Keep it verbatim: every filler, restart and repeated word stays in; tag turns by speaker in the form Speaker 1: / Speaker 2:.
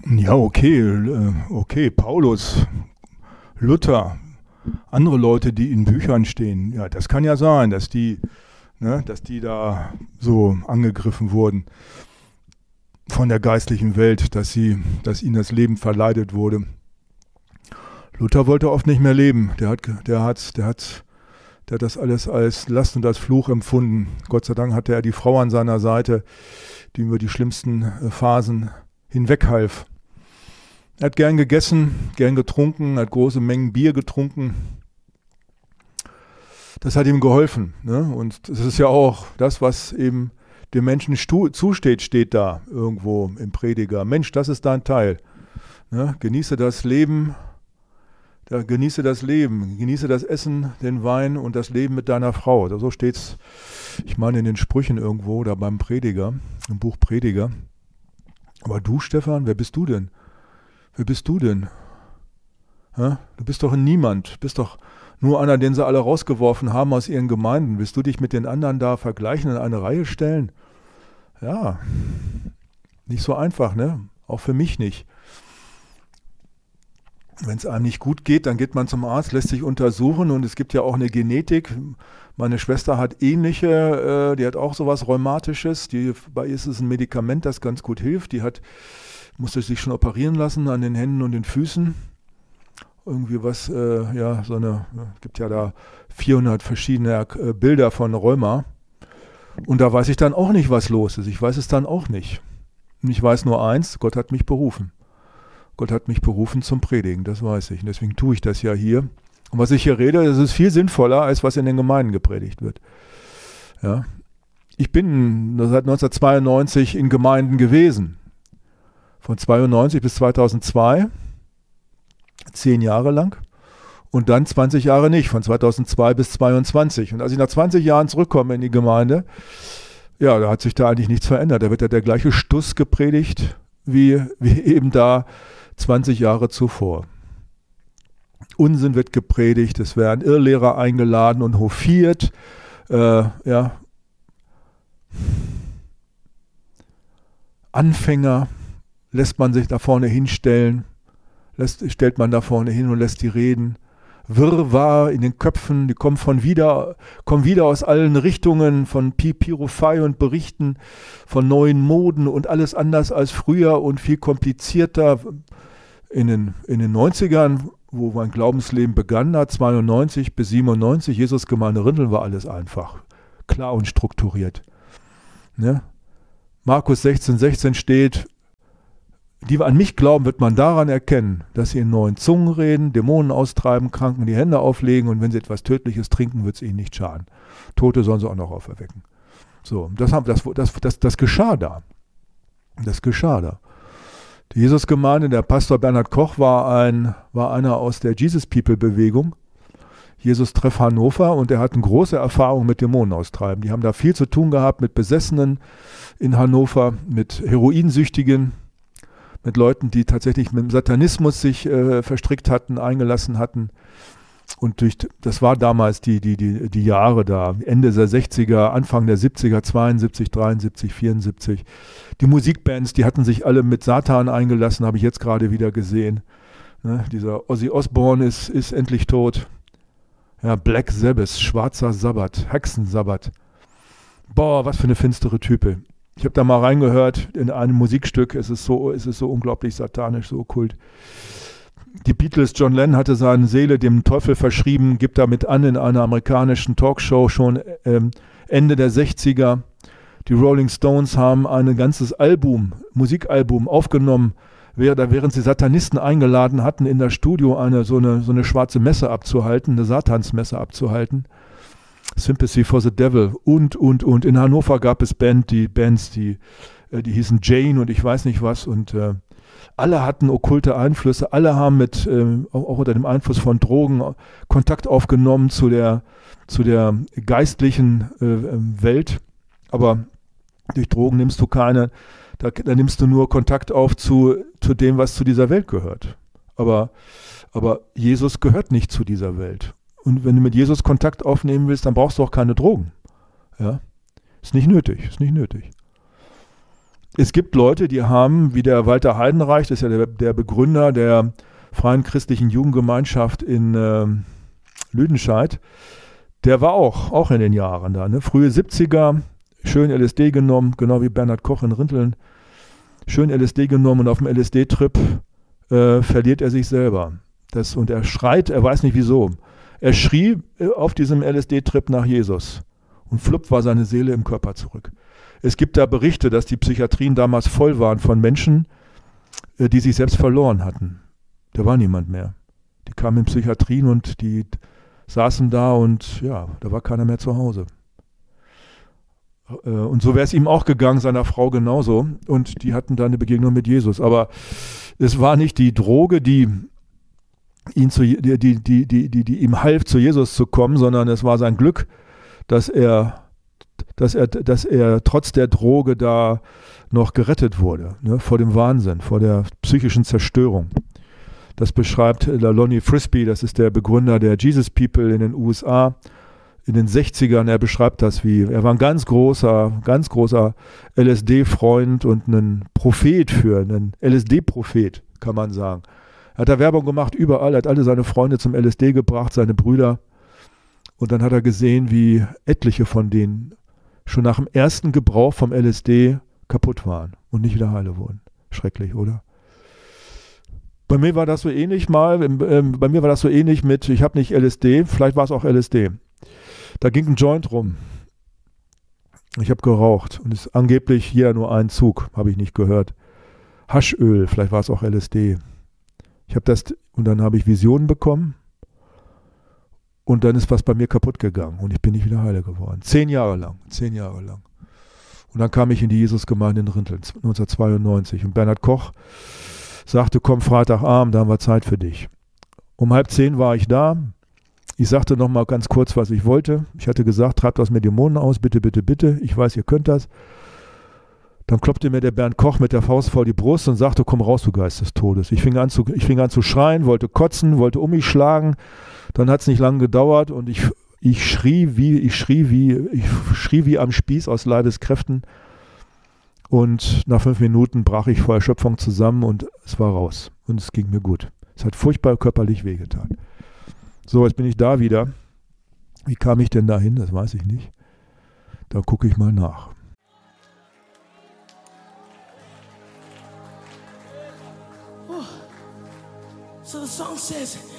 Speaker 1: Ja, okay, äh, okay, Paulus, Luther, andere Leute, die in Büchern stehen, ja, das kann ja sein, dass die, ne, dass die da so angegriffen wurden von der geistlichen Welt, dass sie, dass ihnen das Leben verleidet wurde. Luther wollte oft nicht mehr leben. Der hat, der hat, der hat, der hat das alles als Last und als Fluch empfunden. Gott sei Dank hatte er die Frau an seiner Seite, die über die schlimmsten Phasen hinweghalf. Er hat gern gegessen, gern getrunken, hat große Mengen Bier getrunken. Das hat ihm geholfen. Ne? Und das ist ja auch das, was eben dem Menschen stu- zusteht, steht da irgendwo im Prediger. Mensch, das ist dein Teil. Ne? Genieße das Leben, da, genieße das Leben, genieße das Essen, den Wein und das Leben mit deiner Frau. So steht es, ich meine, in den Sprüchen irgendwo, da beim Prediger, im Buch Prediger. Aber du, Stefan, wer bist du denn? Wer bist du denn? Ja? Du bist doch ein Niemand, bist doch nur einer, den sie alle rausgeworfen haben aus ihren Gemeinden. Willst du dich mit den anderen da vergleichen, in eine Reihe stellen? Ja, nicht so einfach, ne? Auch für mich nicht. Wenn es einem nicht gut geht, dann geht man zum Arzt, lässt sich untersuchen und es gibt ja auch eine Genetik. Meine Schwester hat ähnliche, äh, die hat auch sowas Rheumatisches. Die, bei ihr ist es ein Medikament, das ganz gut hilft. Die hat, musste sich schon operieren lassen an den Händen und den Füßen. Irgendwie was, äh, ja, so eine, es gibt ja da vierhundert verschiedene äh, Bilder von Rheuma. Und da weiß ich dann auch nicht, was los ist. Ich weiß es dann auch nicht. Und ich weiß nur eins, Gott hat mich berufen. Gott hat mich berufen zum Predigen, das weiß ich. Und deswegen tue ich das ja hier. Und was ich hier rede, das ist viel sinnvoller, als was in den Gemeinden gepredigt wird. Ja. Ich bin seit neunzehnhundertzweiundneunzig in Gemeinden gewesen. Von zweiundneunzig bis zweitausendzwei. Zehn Jahre lang. Und dann zwanzig Jahre nicht, von zweitausendzwei bis zweiundzwanzig. Und als ich nach zwanzig Jahren zurückkomme in die Gemeinde, ja, da hat sich da eigentlich nichts verändert. Da wird ja der gleiche Stuss gepredigt, wie, wie eben da zwanzig Jahre zuvor. Unsinn wird gepredigt, es werden Irrlehrer eingeladen und hofiert. Äh, ja. Anfänger lässt man sich da vorne hinstellen, lässt, stellt man da vorne hin und lässt die reden. Wirrwarr in den Köpfen, die kommen von wieder, kommen wieder aus allen Richtungen, von Pipirofei und Berichten von neuen Moden und alles anders als früher und viel komplizierter. In den, in den neunzigern, wo mein Glaubensleben begann hat, zweiundneunzig bis siebenundneunzig, Jesusgemeinde Rinteln, war alles einfach, klar und strukturiert. Ne? Markus sechzehn, sechzehn steht, die an mich glauben, wird man daran erkennen, dass sie in neuen Zungen reden, Dämonen austreiben, Kranken die Hände auflegen und wenn sie etwas Tödliches trinken, wird es ihnen nicht schaden. Tote sollen sie auch noch auferwecken. So, das, haben, das, das, das, das geschah da. Das geschah da. Die Jesusgemeinde, der Pastor Bernhard Koch war, ein, war einer aus der Jesus People Bewegung, Jesus Treff Hannover, und er hat eine große Erfahrung mit Dämonen austreiben. Die haben da viel zu tun gehabt mit Besessenen in Hannover, mit Heroinsüchtigen, mit Leuten, die tatsächlich mit dem Satanismus sich äh, verstrickt hatten, eingelassen hatten. Und durch, das war damals die, die, die, die Jahre da, Ende der sechziger, Anfang der siebziger, zweiundsiebzig, dreiundsiebzig, vierundsiebzig. Die Musikbands, die hatten sich alle mit Satan eingelassen, habe ich jetzt gerade wieder gesehen. Ne, dieser Ozzy Osbourne ist, ist endlich tot. Ja, Black Sabbath, schwarzer Sabbat, Hexensabbat. Boah, was für eine finstere Type. Ich habe da mal reingehört in einem Musikstück, es ist so, es ist so unglaublich satanisch, so okkult. Die Beatles, John Lennon hatte seine Seele dem Teufel verschrieben, gibt damit an in einer amerikanischen Talkshow schon ähm, Ende der sechziger. Die Rolling Stones haben ein ganzes Album, Musikalbum aufgenommen, während sie Satanisten eingeladen hatten, in das Studio eine so eine, so eine schwarze Messe abzuhalten, eine Satansmesse abzuhalten. Sympathy for the Devil und, und, und. In Hannover gab es Band, die Bands, die, die hießen Jane und ich weiß nicht was. Und äh, alle hatten okkulte Einflüsse, alle haben mit, äh, auch unter dem Einfluss von Drogen Kontakt aufgenommen zu der, zu der geistlichen äh, Welt. Aber durch Drogen nimmst du keine, da, da nimmst du nur Kontakt auf zu, zu dem, was zu dieser Welt gehört. Aber, aber Jesus gehört nicht zu dieser Welt. Und wenn du mit Jesus Kontakt aufnehmen willst, dann brauchst du auch keine Drogen. Ja? Ist nicht nötig, ist nicht nötig. Es gibt Leute, die haben, wie der Walter Heidenreich, das ist ja der, der Begründer der Freien Christlichen Jugendgemeinschaft in äh, Lüdenscheid, der war auch, auch in den Jahren da, ne? Frühe siebziger, schön L S D genommen, genau wie Bernhard Koch in Rinteln, schön L S D genommen und auf dem L S D-Trip äh, verliert er sich selber. Das, und er schreit, er weiß nicht wieso. Er schrie äh, auf diesem L S D-Trip nach Jesus und flupp war seine Seele im Körper zurück. Es gibt da Berichte, dass die Psychiatrien damals voll waren von Menschen, äh, die sich selbst verloren hatten. Da war niemand mehr. Die kamen in Psychiatrien und die saßen da und ja, da war keiner mehr zu Hause. Äh, und so wäre es ihm auch gegangen, seiner Frau genauso. Und die hatten da eine Begegnung mit Jesus. Aber es war nicht die Droge, die ihn zu, die, die, die, die, die, die ihm half, zu Jesus zu kommen, sondern es war sein Glück, dass er, dass er, dass er trotz der Droge da noch gerettet wurde, ne, vor dem Wahnsinn, vor der psychischen Zerstörung. Das beschreibt Lonnie Frisbee, das ist der Begründer der Jesus People in den U S A in den sechzigern. Er beschreibt das wie, er war ein ganz großer, ganz großer L S D-Freund und ein Prophet für, einen L S D-Prophet, kann man sagen. Er hat da Werbung gemacht überall, er hat alle seine Freunde zum L S D gebracht, seine Brüder. Und dann hat er gesehen, wie etliche von denen schon nach dem ersten Gebrauch vom L S D kaputt waren und nicht wieder heile wurden. Schrecklich, oder? Bei mir war das so ähnlich mal, ähm, bei mir war das so ähnlich mit, ich habe nicht L S D, vielleicht war es auch L S D. Da ging ein Joint rum. Ich habe geraucht und es ist angeblich hier nur ein Zug, habe ich nicht gehört. Haschöl, vielleicht war es auch L S D. Ich habe das, und dann habe ich Visionen bekommen und dann ist was bei mir kaputt gegangen und ich bin nicht wieder heile geworden. Zehn Jahre lang, zehn Jahre lang. Und dann kam ich in die Jesusgemeinde in Rinteln, neunzehnhundertzweiundneunzig. Und Bernhard Koch sagte, komm Freitagabend, da haben wir Zeit für dich. Um halb zehn war ich da. Ich sagte noch mal ganz kurz, was ich wollte. Ich hatte gesagt, treibt was mit Dämonen aus, bitte, bitte, bitte. Ich weiß, ihr könnt das. Dann klopfte mir der Bernd Koch mit der Faust vor die Brust und sagte, komm raus, du Geist des Todes. Ich fing an zu, ich fing an zu schreien, wollte kotzen, wollte um mich schlagen. Dann hat es nicht lange gedauert und ich, ich schrie wie, ich schrie wie, ich schrie wie am Spieß aus Leibeskräften. Und nach fünf Minuten brach ich vor Erschöpfung zusammen und es war raus. Und es ging mir gut. Es hat furchtbar körperlich wehgetan. So, jetzt bin ich da wieder. Wie kam ich denn dahin? Das weiß ich nicht. Da gucke ich mal nach.
Speaker 2: So the song says,